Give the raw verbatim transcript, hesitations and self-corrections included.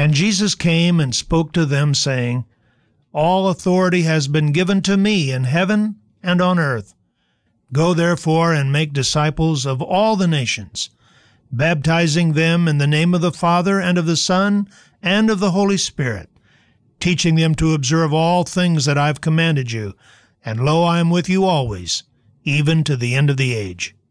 And Jesus came and spoke to them, saying, All authority has been given to me in heaven and on earth. Go therefore and make disciples of all the nations, baptizing them in the name of the Father and of the Son and of the Holy Spirit, teaching them to observe all things that I've commanded you. And lo, I am with you always, even to the end of the age.